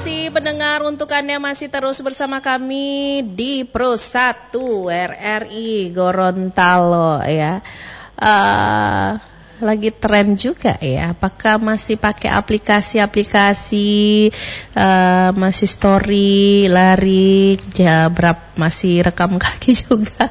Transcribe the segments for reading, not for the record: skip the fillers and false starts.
kasih pendengar, untuk Anda masih terus bersama kami di Pro 1 RRI Gorontalo ya. Lagi tren juga ya. Apakah masih pakai aplikasi-aplikasi, masih story, lari, ya masih rekam kaki juga.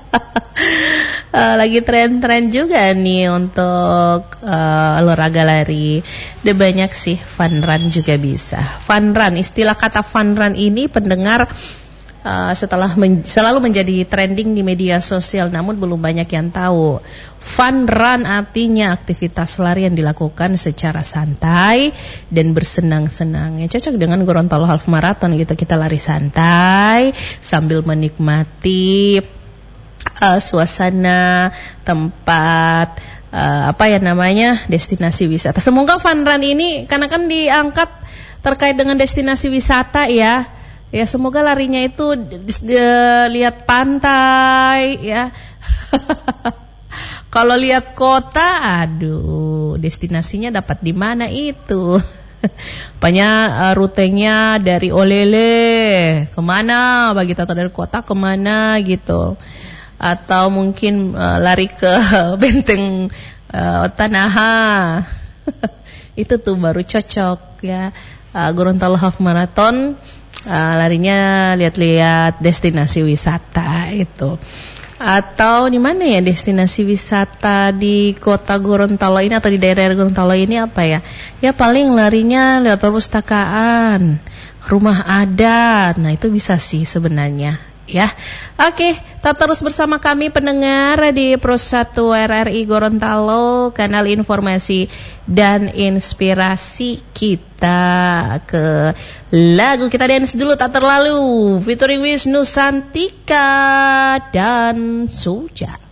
Lagi tren-tren juga nih untuk olahraga lari. Ada banyak sih, fun run juga bisa. Fun run, istilah kata fun run ini pendengar selalu menjadi trending di media sosial, namun belum banyak yang tahu. Fun run artinya aktivitas lari yang dilakukan secara santai dan bersenang-senang. Ya, cocok dengan Gorontalo Half Marathon gitu. Kita lari santai sambil menikmati suasana tempat destinasi wisata. Semoga fun run ini, karena kan diangkat terkait dengan destinasi wisata ya. Ya, semoga larinya itu lihat pantai ya. Kalau lihat kota, aduh, destinasinya dapat di mana itu? Apanya rutenya dari Olele kemana, begitu, atau dari kota kemana gitu? Atau mungkin lari ke Benteng Tanaha. Itu tuh baru cocok ya. Gorontalo Half Marathon larinya lihat-lihat destinasi wisata itu. Atau di mana ya destinasi wisata di kota Gorontalo ini atau di daerah Gorontalo ini apa ya? Ya paling larinya lihat perpustakaan, rumah adat. Nah, itu bisa sih sebenarnya ya. Oke, tetap terus bersama kami pendengar di Pro 1 RRI Gorontalo, kanal informasi dan inspirasi kita. Ke lagu kita dance dulu tak terlalu, featuring Wisnu Santika dan Suja.